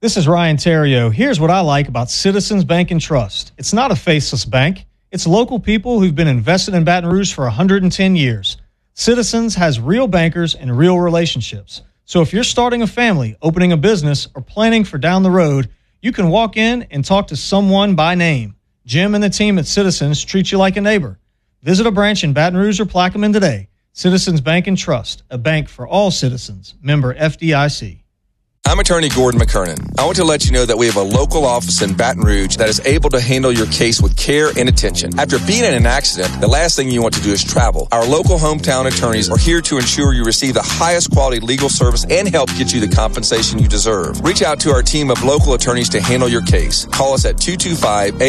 This is Ryan Terrio. Here's what I like about Citizens Bank and Trust. It's not a faceless bank. It's local people who've been invested in Baton Rouge for 110 years. Citizens has real bankers and real relationships. So if you're starting a family, opening a business, or planning for down the road, you can walk in and talk to someone by name. Jim and the team at Citizens treat you like a neighbor. Visit a branch in Baton Rouge or Plaquemine today. Citizens Bank and Trust, a bank for all citizens. Member FDIC. I'm attorney Gordon McKernan. I want to let you know that we have a local office in Baton Rouge that is able to handle your case with care and attention. After being in an accident, the last thing you want to do is travel. Our local hometown attorneys are here to ensure you receive the highest quality legal service and help get you the compensation you deserve. Reach out to our team of local attorneys to handle your case. Call us at 225